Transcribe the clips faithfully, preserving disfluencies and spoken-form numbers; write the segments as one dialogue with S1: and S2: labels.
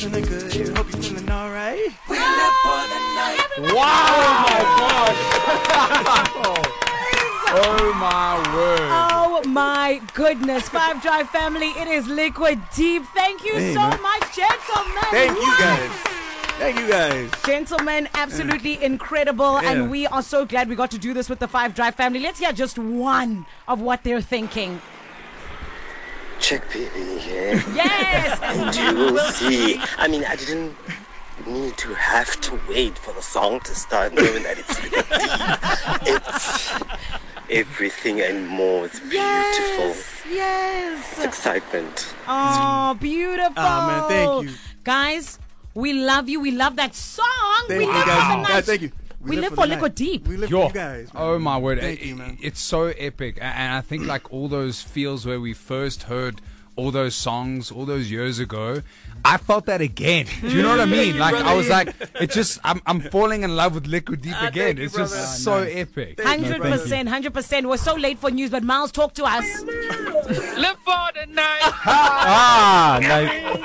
S1: Feeling good. Hope you're feeling all right.
S2: We live for the night.
S3: Wow! Oh my gosh! Oh my word!
S4: Oh my goodness. Five Drive family, it is Liquid Deep. Thank you
S1: Hey,
S4: so
S1: man.
S4: much, gentlemen.
S1: Thank you
S4: What?
S1: guys. Thank you guys.
S4: Gentlemen, absolutely incredible.
S1: Yeah.
S4: And we are so glad we got to do this with the Five Drive family. Let's hear just one of what they're thinking.
S5: Check baby here.
S4: Yes!
S5: And you will see. I mean, I didn't need to have to wait for the song to start knowing that it's Liquid Deep. It's everything and more. It's beautiful.
S4: Yes! Yes!
S5: It's excitement.
S4: Oh, beautiful.
S1: Oh, man, thank you.
S4: Guys, we love you. We love that song.
S1: Thank
S4: we
S1: you
S4: live
S1: guys.
S4: for the night.
S1: Guys, thank you.
S4: We live
S1: the
S4: for
S1: night.
S4: Liquid Deep.
S1: We live
S3: Yo.
S1: for you guys. Man.
S3: Oh my word!
S1: Thank
S3: It-
S1: you, man.
S3: It's so epic, A- and I think like all those feels where we first heard all those songs all those years ago, I felt that again. Do you know what I mean? Like I was like, it just I'm I'm falling in love with Liquid Deep
S1: Ah,
S3: again.
S1: thank you,
S3: It's just
S1: brother.
S3: so
S1: Ah, nice.
S3: epic.
S1: Thank you,
S4: Hundred
S1: brother.
S4: percent, hundred percent. We're so late for news, but Miles, talk to us.
S2: Live for the night.
S3: Ah, nice.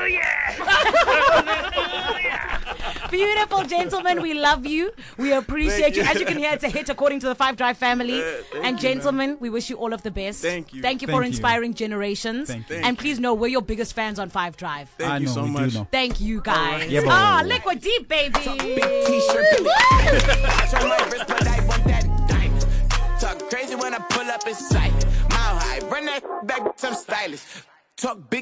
S4: Beautiful gentlemen, we love you. We appreciate
S1: Thank
S4: you.
S1: you.
S4: As you can hear, it's a hit according to the Five Drive family.
S1: Uh, thank
S4: and
S1: you,
S4: gentlemen, we wish you all of the best.
S1: Thank you.
S4: Thank you
S3: Thank
S4: for
S3: you.
S4: inspiring generations.
S3: Thank you.
S4: And please know we're your biggest fans on Five Drive.
S1: Thank
S3: I
S1: you
S3: know,
S1: so
S3: we do
S1: much.
S3: know.
S4: Thank you guys.
S3: Yeah,
S4: Ah,
S3: boy.
S4: Liquid Deep, baby.
S2: Big t-shirt, Billy. Watch on my wrist, but I want that diamond. Talk crazy when I pull up in sight. Mile high, run that back, some stylish. Talk big.